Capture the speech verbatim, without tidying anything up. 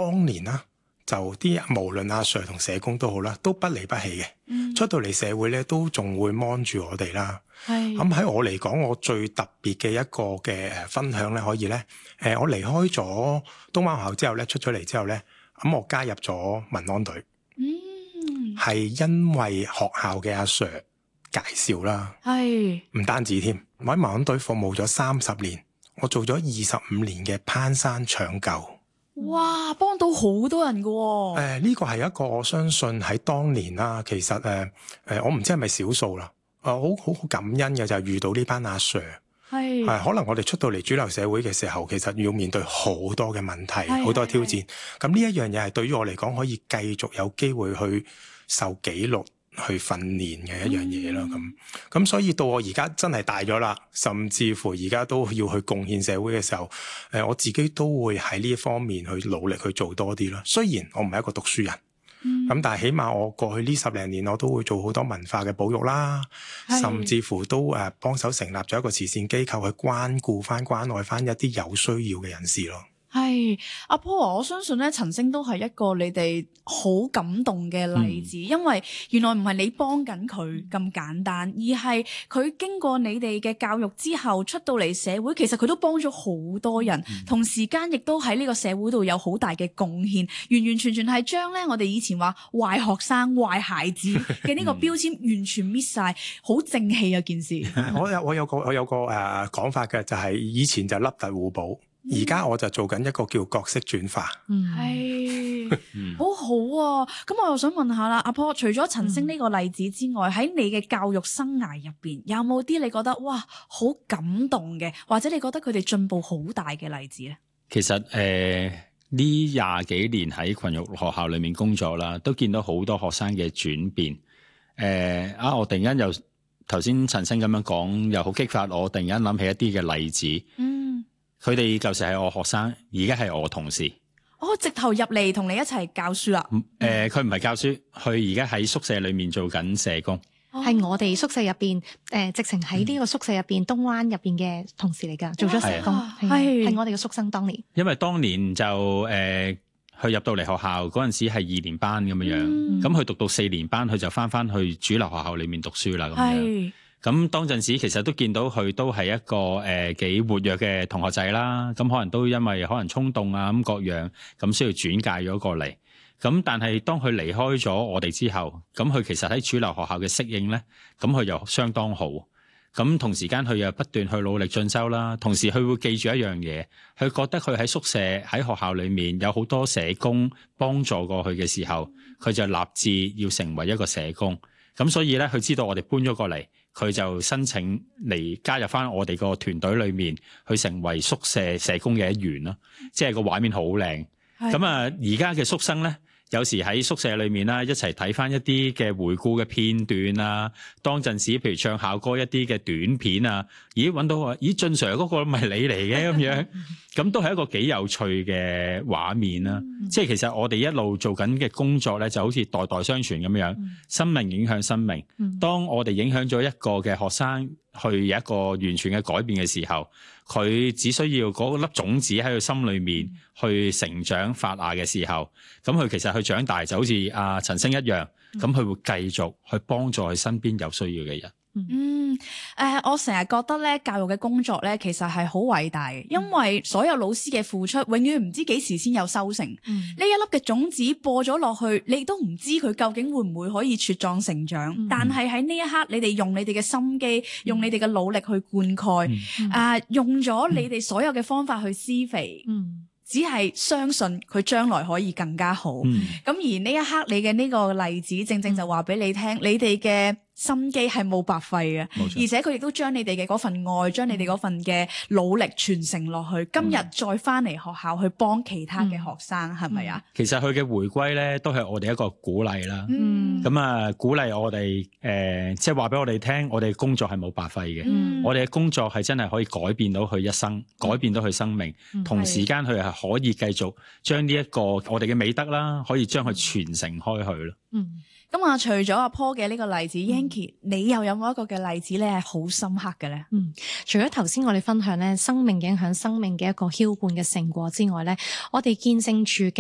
當年啦，就啲無論阿 Sir 同社工都好啦，都不離不棄嘅。嗯、出到嚟社會咧，都仲會幫住我哋啦。咁喺是我嚟講，我最特別嘅一個嘅誒分享咧，可以咧，誒我離開咗東灣學校之後咧，出咗嚟之後咧，咁我加入咗民安隊。嗯，係因為學校嘅阿 Sir 介紹啦。係唔是單止添，我喺民安隊服務咗三十年，我做咗二十五年嘅攀山搶救。 哇，幫到好多人㗎喎、哦！ 誒、呃，呢、這個係一個我相信喺當年啦，其實誒誒、呃呃，我唔知係咪少數啦。誒、呃，好好好感恩嘅就係遇到呢班阿 Sir，係、呃、可能我哋出到嚟主流社會嘅時候，其實要面對好多嘅問題，好多挑戰。咁呢一樣嘢係對於我嚟講，可以繼續有機會去受紀律。去訓練嘅一樣嘢啦，咁咁、嗯、所以到我而家真係大咗啦，甚至乎而家都要去貢獻社會嘅時候，誒、呃、我自己都會喺呢一方面去努力去做多啲啦。雖然我唔係一個讀書人，咁、嗯、但係起碼我過去呢十零年我都會做好多文化嘅保育啦，是甚至乎都誒幫手成立咗一個慈善機構去關顧翻、關愛翻一啲有需要嘅人士咯。 係阿 Paul，我相信咧陳星都係一個你哋好感動嘅例子，嗯、因為原來唔係你幫緊佢咁簡單，而係佢經過你哋嘅教育之後出到嚟社會，其實佢都幫咗好多人，嗯、同時間亦都喺呢個社會度有好大嘅貢獻，完完全全係將咧我哋以前話壞學生、壞孩子嘅呢個標籤完全搣晒，好正氣嘅件事。 我有我有個我有個誒講法嘅，就係、是、以前就凹凸互補。而家我就做緊一個叫角色轉化， 係、嗯、好好啊！咁我又想問下啦，阿 Paul，除咗陳星呢個例子之外，喺、嗯、你嘅教育生涯入邊，有冇啲你覺得哇好感動嘅，或者你覺得佢哋進步好大嘅例子咧？ 其實誒呢廿幾年喺群育學校裏面工作啦，都見到好多學生嘅轉變。誒、呃、啊！我突然間又頭先陳星咁樣講，又好激發我，突然間諗起一啲嘅例子。嗯。佢哋舊時係我學生，而家係我同事。 哦，直頭入嚟同你一齊教書啦。 誒、呃，佢唔係教書，佢而家喺宿舍裏面做緊社工。 係、哦、我哋宿舍入邊，誒、呃，直情喺呢個宿舍入邊，嗯、東灣入邊嘅同事嚟噶，做咗社工，係係我哋嘅宿生當年。 因為當年就誒，佢、呃、入到嚟學校嗰陣時係二年班咁樣樣，咁佢、嗯、讀到四年班，佢就翻翻去主流學校裏面讀書啦咁樣。咁當陣時其實都見到佢都係一個誒幾、呃、活躍嘅同學仔啦，咁可能都因為可能衝動啊咁各樣，咁需要轉介咗過嚟。咁但係當佢離開咗我哋之後，咁佢其實喺主流學校嘅適應咧，咁佢又相當好。咁同時間佢又不斷去努力進修啦，同時佢會記住一樣嘢，佢覺得佢喺宿舍喺學校裏面有好多社工幫助過佢嘅時候，佢就立志要成為一個社工。咁所以咧，佢知道我哋搬咗過嚟，佢就申請嚟加入翻我哋個團隊裏面，去成為宿舍社工嘅一員咯。即係個畫面好靚。咁啊的，而家嘅宿生咧，有時喺宿舍裏面啦，一齊睇翻一啲嘅回顧嘅片段啊，當陣時譬如唱校歌一啲嘅短片啊，咦揾到啊，咦俊 Sir 嗰個咪你嚟嘅咁樣，咁都係一個幾有趣嘅畫面啦。嗯、即係其實我哋一路做緊嘅工作咧，就好似代代相傳咁樣，嗯、生命影響生命。嗯、當我哋影響咗一個嘅學生去有一個完全嘅改變嘅時候，佢只需要嗰粒種子喺佢心裏面去成長發芽嘅時候，咁佢其實佢長大就好似阿陳星一樣，咁佢會繼續去幫助佢身邊有需要嘅人。 嗯，誒、呃，我成日覺得咧，教育嘅工作咧，其實係好偉大嘅，因為所有老師嘅付出，永遠唔知幾時先有收成。呢、嗯、一粒嘅種子播咗落去，你都唔知佢究竟會唔會可以茁壯成長。嗯、但係喺呢一刻，你哋用你哋嘅心機，嗯、用你哋嘅努力去灌溉，誒、嗯呃，用咗你哋所有嘅方法去施肥。嗯只係相信佢將來可以更加好。咁、嗯、而呢一刻你嘅呢個例子，正正就話俾你聽，你哋嘅心機係冇白費嘅，冇錯。而且佢亦都將你哋嘅嗰份愛，將你哋嗰份嘅努力傳承落去。今日再翻嚟學校去幫其他嘅學生，係咪啊？ 其實佢嘅回歸咧，都係我哋一個鼓勵啦。咁啊、嗯，鼓勵我哋誒，即係話俾我哋聽，我哋工作係冇白費嘅。嗯、我哋嘅工作係真係可以改變到佢一生，嗯、改變到佢生命。嗯、同時間佢係可以繼續將呢一個我哋嘅美德啦，可以將佢傳承開去咯。嗯。 咁啊，除咗阿 Paul 嘅呢個例子 Yanky、嗯、你又有冇一個嘅例子咧係好深刻嘅咧？ 嗯，除咗頭先我哋分享咧生命影響生命嘅一個澆灌嘅成果之外咧，我哋見證住嘅